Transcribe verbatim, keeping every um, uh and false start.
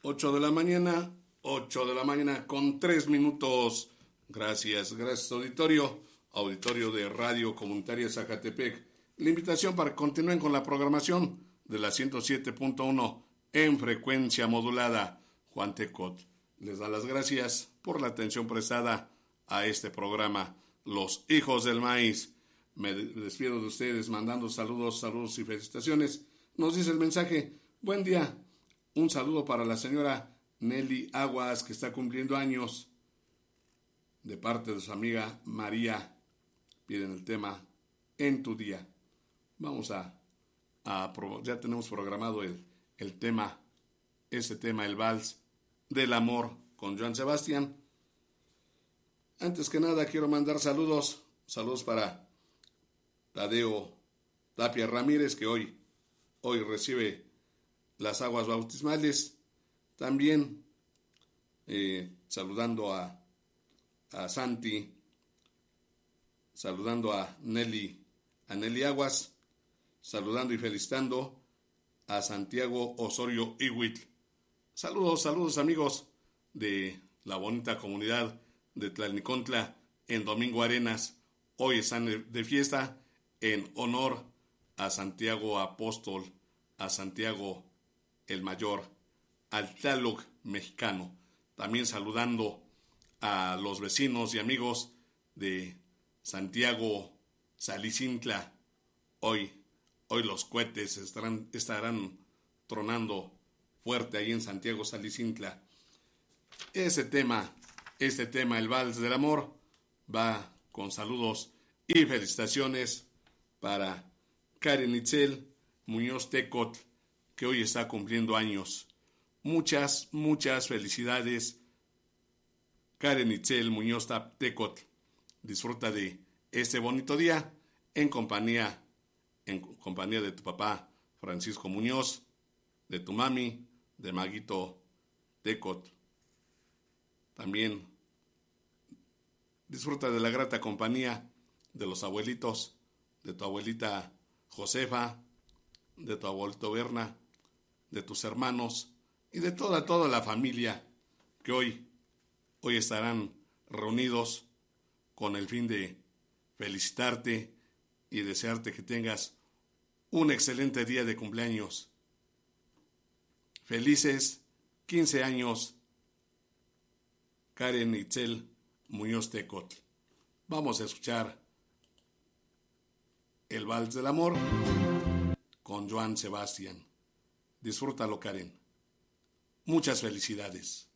ocho de la mañana, ocho de la mañana con tres minutos. Gracias, gracias auditorio, auditorio de Radio Comunitaria Zacatepec. La invitación para que continúen con la programación de la ciento siete punto uno en frecuencia modulada. Juan Tecot les da las gracias por la atención prestada a este programa, Los Hijos del Maíz. Me despido de ustedes mandando saludos, saludos y felicitaciones. Nos dice el mensaje: buen día, un saludo para la señora Nelly Aguas, que está cumpliendo años, de parte de su amiga María. Piden el tema En tu día. Vamos a, a ya tenemos programado el, el tema, ese tema, el vals del amor con Joan Sebastián. Antes que nada quiero mandar saludos, saludos para Tadeo Tapia Ramírez, que hoy, hoy recibe las aguas bautismales. También eh, saludando a, a Santi, saludando a Nelly, a Nelly Aguas, saludando y felicitando a Santiago Osorio Iwit. Saludos, saludos amigos de la bonita comunidad de Tlalnicontla en Domingo Arenas. Hoy están de fiesta en honor a Santiago Apóstol, a Santiago el Mayor, al Tlaloc mexicano. También saludando a los vecinos y amigos de Santiago Salicintla. Hoy, hoy los cohetes estarán, estarán tronando fuerte ahí en Santiago Salicintla. Ese tema, este tema, el vals del amor, va con saludos y felicitaciones para Karen Itzel Muñoz Tecot, que hoy está cumpliendo años. Muchas, muchas felicidades, Karen Itzel Muñoz Tecot. Disfruta de este bonito día en compañía, en compañía de tu papá Francisco Muñoz, de tu mami, de Maguito Tecot. También disfruta de la grata compañía de los abuelitos, de tu abuelita Josefa, de tu abuelito Berna, de tus hermanos y de toda, toda la familia que hoy, hoy estarán reunidos con el fin de felicitarte y desearte que tengas un excelente día de cumpleaños. Felices quince años, Karen Itzel Muñoz Tecot. Vamos a escuchar el vals del amor con Joan Sebastián. Disfrútalo, Karen. Muchas felicidades.